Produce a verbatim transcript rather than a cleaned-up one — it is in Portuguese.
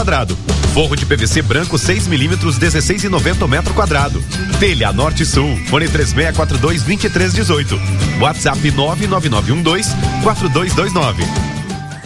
quadrado. Forro de P V C branco seis milímetros, dezesseis e noventa metro quadrado. Telha Norte Sul. Fone três seis quatro dois, dois três um oito. WhatsApp nove nove nove um dois, quatro dois dois nove.